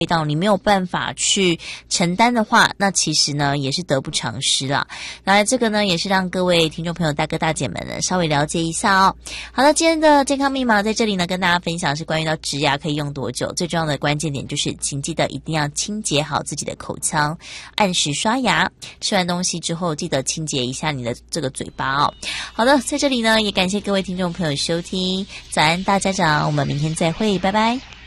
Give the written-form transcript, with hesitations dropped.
到你没有办法去承担的话，那其实呢也是得不偿失啦。那这个呢也是让各位听众朋友大哥大姐们呢稍微了解一下哦。好了，今天的健康密码在这里呢跟大家分享是关于到植牙可以用多久，最重要的关键点就是请记得一定要清洁好自己的口腔，按时刷牙，吃完东西之后记得清洁一下你的这个嘴巴哦。好的，在这里呢也感谢各位听众朋友收听，早安大家长，我们明天再会，拜拜。